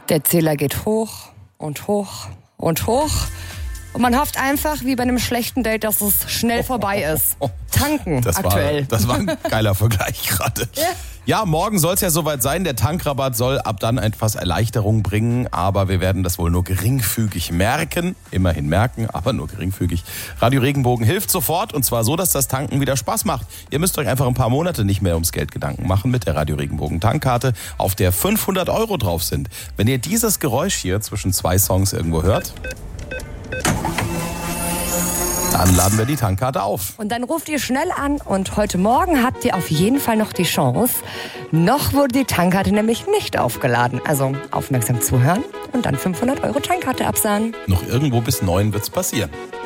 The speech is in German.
Der Zähler geht hoch und hoch und hoch. Und man hofft einfach, wie bei einem schlechten Date, dass es schnell vorbei ist. Tanken aktuell. Das war ein geiler Vergleich gerade. Ja, morgen soll es ja soweit sein. Der Tankrabatt soll ab dann etwas Erleichterung bringen. Aber wir werden das wohl nur geringfügig merken. Immerhin merken, aber nur geringfügig. Radio Regenbogen hilft sofort. Und zwar so, dass das Tanken wieder Spaß macht. Ihr müsst euch einfach ein paar Monate nicht mehr ums Geld Gedanken machen mit der Radio Regenbogen Tankkarte, auf der 500 € drauf sind. Wenn ihr dieses Geräusch hier zwischen zwei Songs irgendwo hört, dann laden wir die Tankkarte auf. Und dann ruft ihr schnell an und heute Morgen habt ihr auf jeden Fall noch die Chance. Noch wurde die Tankkarte nämlich nicht aufgeladen. Also aufmerksam zuhören und dann 500 € Tankkarte absahen. Noch irgendwo bis 9 wird's passieren.